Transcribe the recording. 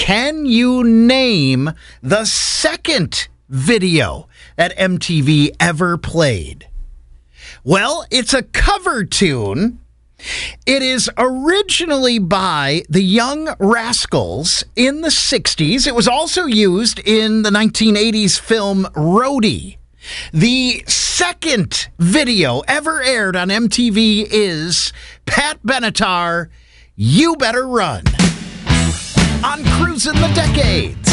Can you name the second video that MTV ever played? Well, it's a cover tune. It is originally by the Young Rascals in the 60s. It was also used in the 1980s film Roadie. The second video ever aired on MTV is Pat Benatar, You Better Run, on Cruising the Decades.